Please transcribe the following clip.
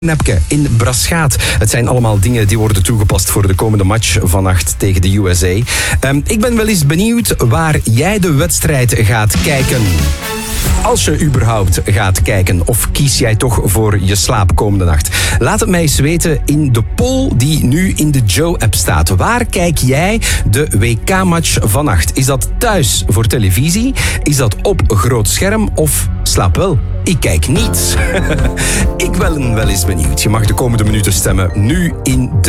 Nepke in Braschaat. Het zijn allemaal dingen die worden toegepast voor de komende match vannacht tegen de USA. Ik ben wel eens benieuwd waar jij de wedstrijd gaat kijken. Als je überhaupt gaat kijken, of kies jij toch voor je slaap komende nacht? Laat het mij eens weten in de poll die nu in de Joe-app staat. Waar kijk jij de WK-match vannacht? Is dat thuis voor televisie? Is dat op groot scherm? Of slaap wel? Ik kijk niet. Ik ben wel eens benieuwd. Je mag de komende minuten stemmen nu in de